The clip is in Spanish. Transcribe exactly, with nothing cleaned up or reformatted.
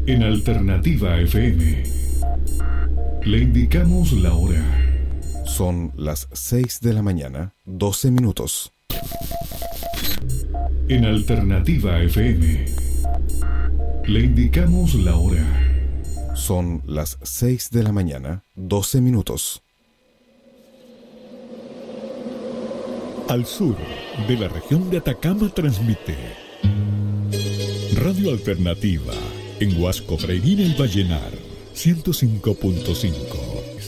En Alternativa F M le indicamos la hora. Son las seis de la mañana, doce minutos. En Alternativa F M le indicamos la hora. Son las seis de la mañana, doce minutos. Al sur de la región de Atacama transmite Radio Alternativa en Huasco, Freirina y Vallenar, ciento cinco punto cinco.